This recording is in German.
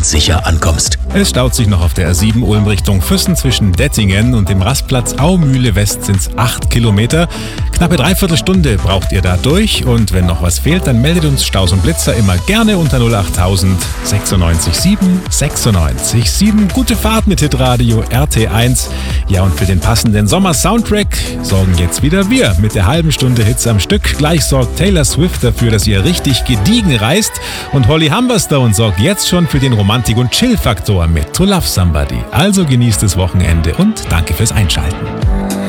sicher ankommst. Es staut sich noch auf der A7 Ulm Richtung Füssen zwischen Dettingen und dem Rastplatz Aumühle West sind es 8 Kilometer. Knappe Dreiviertelstunde braucht ihr da durch und wenn noch was fehlt, dann meldet uns Staus und Blitzer immer gerne unter 08000 96 7 96 7. Gute Fahrt mit Hitradio RT1. Ja, und für den passenden Sommer-Soundtrack sorgen jetzt wieder wir mit der halben Stunde Hits am Stück. Gleich sorgt Taylor Swift dafür, dass ihr richtig gediegen reist und Holly Humberstone sorgt jetzt schon für den Romantik- und Chill-Faktor mit To Love Somebody. Also genießt das Wochenende und danke fürs Einschalten.